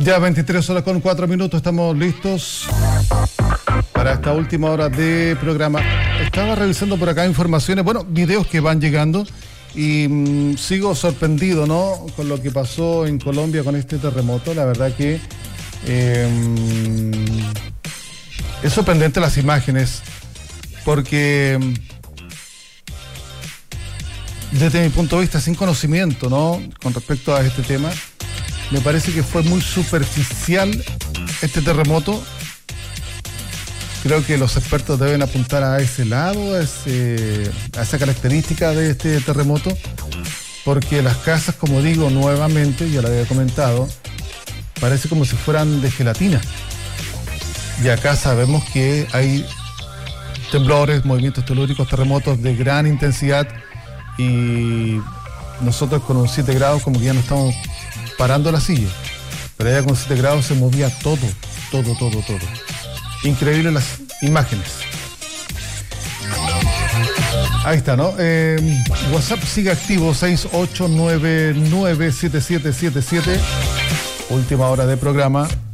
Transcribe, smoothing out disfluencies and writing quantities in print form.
Ya 23 horas con 4 minutos, estamos listos para esta última hora de programa. Estaba revisando por acá informaciones, videos que van llegando y sigo sorprendido, ¿no? Con lo que pasó en Colombia con este terremoto. La verdad que es sorprendente las imágenes, porque desde mi punto de vista, sin conocimiento, ¿no? Con respecto a este tema, me parece que fue muy superficial este terremoto. Creo que los expertos deben apuntar a ese lado, a esa característica de este terremoto, porque las casas, como digo nuevamente, ya lo había comentado, parece como si fueran de gelatina. Y acá sabemos que hay temblores, movimientos telúricos, terremotos de gran intensidad, y nosotros con un 7 grados como que ya no estamos parando la silla, pero allá con 7 grados se movía todo. Increíble las imágenes. Ahí está, ¿no? WhatsApp sigue activo, 68997777. Última hora de programa.